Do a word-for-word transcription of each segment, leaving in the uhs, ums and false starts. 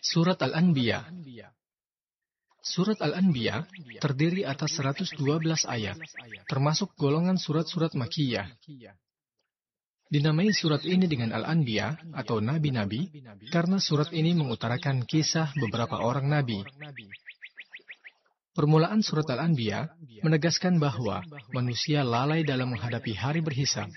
Surat Al-Anbiya. Surat Al-Anbiya terdiri atas seratus dua belas ayat, termasuk golongan surat-surat Makkiyah. Dinamai surat ini dengan Al-Anbiya atau Nabi-Nabi, karena surat ini mengutarakan kisah beberapa orang Nabi. Permulaan surat Al-Anbiya menegaskan bahwa manusia lalai dalam menghadapi hari berhisab.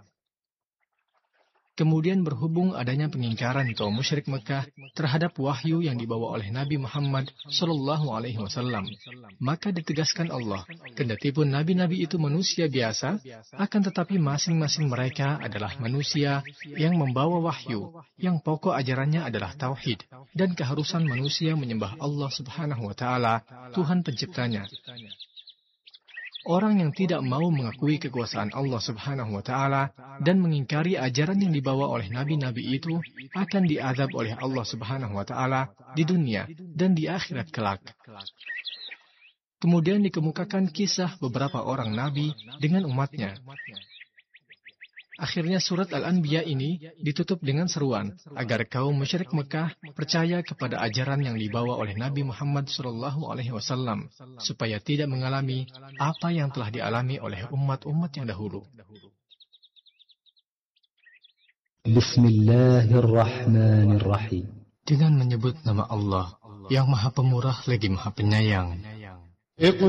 Kemudian berhubung adanya pengingkaran kaum musyrik Mekah terhadap wahyu yang dibawa oleh Nabi Muhammad Shallallahu Alaihi Wasallam, maka ditegaskan Allah, kendati pun nabi-nabi itu manusia biasa, akan tetapi masing-masing mereka adalah manusia yang membawa wahyu, yang pokok ajarannya adalah tauhid dan keharusan manusia menyembah Allah Subhanahu Wa Taala, Tuhan penciptanya. Orang yang tidak mau mengakui kekuasaan Allah Subhanahu wa Ta'ala dan mengingkari ajaran yang dibawa oleh nabi-nabi itu akan diazab oleh Allah Subhanahu wa Ta'ala di dunia dan di akhirat kelak. Kemudian dikemukakan kisah beberapa orang nabi dengan umatnya. Akhirnya surat Al-Anbiya ini ditutup dengan seruan agar kaum musyrik Mekah percaya kepada ajaran yang dibawa oleh Nabi Muhammad shallallahu alaihi wasallam supaya tidak mengalami apa yang telah dialami oleh umat-umat yang dahulu. Bismillahirrahmanirrahim. Dengan menyebut nama Allah yang Maha Pemurah lagi Maha Penyayang.